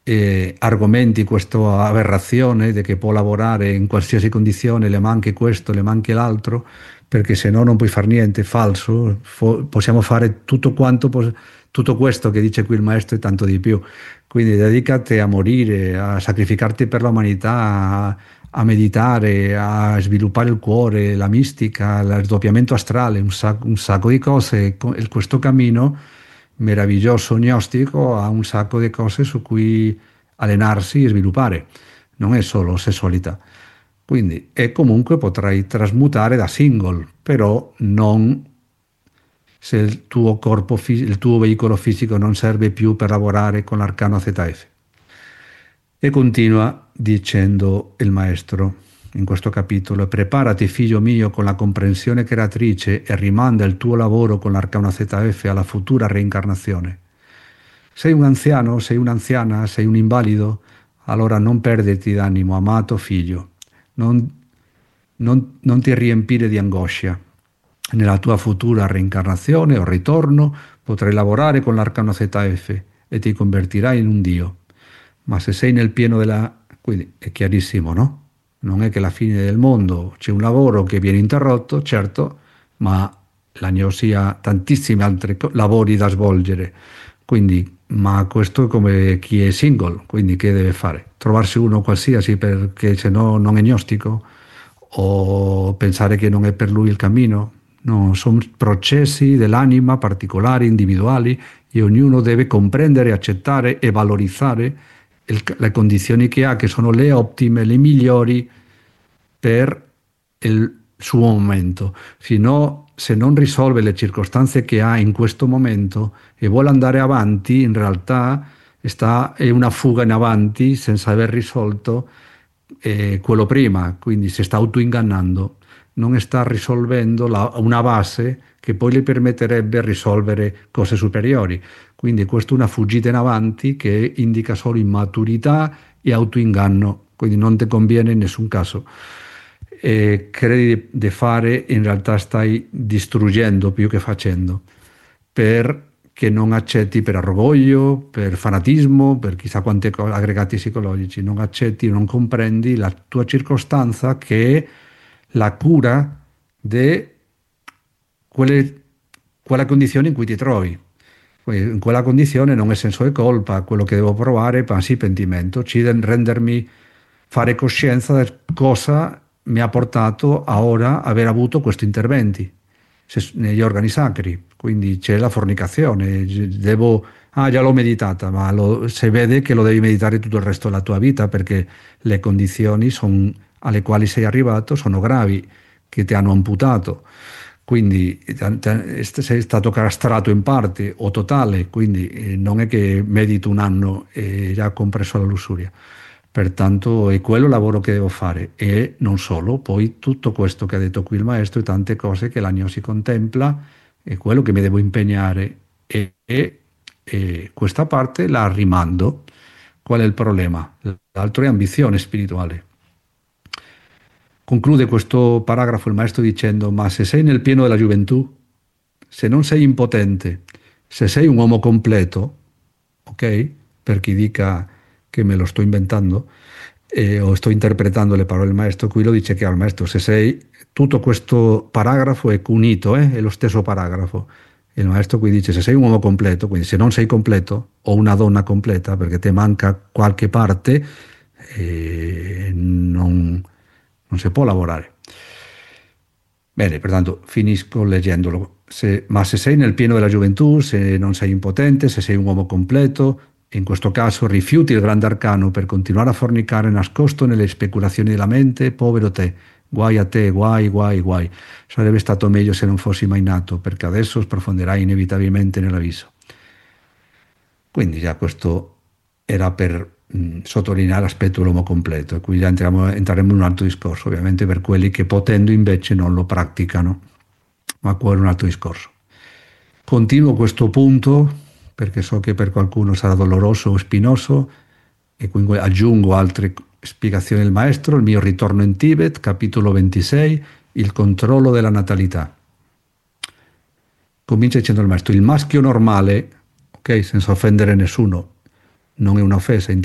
argomenti questa aberrazione di che può lavorare in qualsiasi condizione, le manchi questo, le manchi l'altro, perché se no non puoi fare niente, falso. Possiamo fare tutto quanto, tutto questo che dice qui il maestro e tanto di più. Quindi dedicati a morire, a sacrificarti per l'umanità, a meditare, a sviluppare il cuore, la mistica, il sdoppiamento astrale, un sacco di cose. Questo cammino meraviglioso gnostico ha un sacco di cose su cui allenarsi e sviluppare, non è solo sessualità. Quindi, e comunque potrai trasmutare da single, però non se il tuo corpo, il tuo veicolo fisico non serve più per lavorare con l'arcano ZF. E continua dicendo il maestro in questo capitolo: preparati figlio mio con la comprensione creatrice e rimanda il tuo lavoro con l'arcano ZF alla futura reincarnazione. Sei un anziano, sei un'anziana, sei un invalido, allora non perderti d'animo, amato figlio. Non ti riempire di angoscia. Nella tua futura reincarnazione o ritorno potrai lavorare con l'arcano ZF e ti convertirai in un Dio. Ma se sei nel pieno della... Quindi è chiarissimo, no? Non è che alla fine del mondo c'è un lavoro che viene interrotto, certo, ma l'agnosi ha tantissimi altri lavori da svolgere. Quindi, ma questo è come chi è single, quindi che deve fare? Trovarsi uno qualsiasi perché se no non è gnostico? O pensare che non è per lui il cammino? No, sono processi dell'anima particolari, individuali, e ognuno deve comprendere, accettare e valorizzare le condizioni che ha, che sono le ottime, le migliori per il suo momento. Se non risolve le circostanze che ha in questo momento e vuole andare avanti, in realtà è una fuga in avanti senza aver risolto quello prima, quindi si sta autoingannando, non sta risolvendo una base che poi le permetterebbe di risolvere cose superiori. Quindi questa è una fuggita in avanti che indica solo immaturità e autoinganno, quindi non ti conviene in nessun caso. Credi di fare, in realtà stai distruggendo più che facendo, perché non accetti per orgoglio, per fanatismo, per chissà quanti aggregati psicologici, non accetti, non comprendi la tua circostanza che è la cura di quella condizione in cui ti trovi. In quella condizione non è senso di colpa, quello che devo provare, ma sì pentimento, rendermi, fare coscienza di cosa mi ha portato a ora aver avuto questi interventi negli organi sacri. Quindi c'è la fornicazione, già l'ho meditata, ma si vede che lo devi meditare tutto il resto della tua vita perché le condizioni alle quali sei arrivato sono gravi, che ti hanno amputato. Quindi sei stato castrato in parte o totale, quindi non è che medito un anno e già compreso la lussuria. Pertanto è quello il lavoro che devo fare e non solo, poi tutto questo che ha detto qui il maestro e tante cose che l'agnosi contempla è quello che mi devo impegnare e questa parte la rimando. Qual è il problema? L'altro è ambizione spirituale. Conclude questo paragrafo il maestro dicendo: ma se sei nel pieno della gioventù, se non sei impotente, se sei un uomo completo, ok? Per chi dica che me lo sto inventando o sto interpretando le parole del maestro, qui lo dice chiaro il maestro: se sei, tutto questo paragrafo è unito, è lo stesso paragrafo. E il maestro qui dice: se sei un uomo completo, quindi se non sei completo, o una donna completa, perché ti manca qualche parte, non si può lavorare. Bene, pertanto finisco leggendolo. Ma se sei nel pieno della gioventù, se non sei impotente, se sei un uomo completo, in questo caso rifiuti il grande arcano per continuare a fornicare nascosto nelle speculazioni della mente, povero te, guai a te, guai, guai, guai. Sarebbe stato meglio se non fossi mai nato, perché adesso sprofonderai inevitabilmente nell'abisso. Quindi già questo era per sottolineare l'aspetto dell'uomo completo, e qui già entreremo in un altro discorso, ovviamente per quelli che potendo invece non lo praticano, ma quello è un altro discorso. Continuo questo punto perché so che per qualcuno sarà doloroso o spinoso e quindi aggiungo altre spiegazioni del maestro. Il mio ritorno in Tibet, capitolo 26, il controllo della natalità. Comincia dicendo il maestro: il maschio normale, ok, senza offendere nessuno, non è un'offesa,